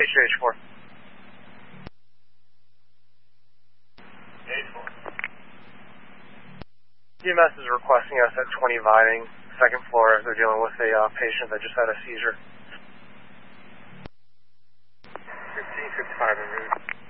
H4. H4. EMS is requesting us at 20 Vining, second floor, as they're dealing with a patient that just had a seizure. 1555 en route.